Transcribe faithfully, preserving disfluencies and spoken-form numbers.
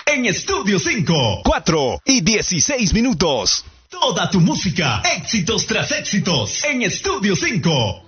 en Estudio cinco. cuatro y dieciséis minutos. Toda tu música, éxitos tras éxitos, en Estudio cinco.